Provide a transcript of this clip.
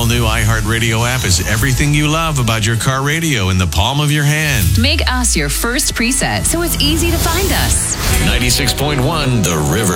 all-new iHeartRadio app is everything you love about your car radio in the palm of your hand. Make us your first preset so it's easy to find us. 96.1 The River.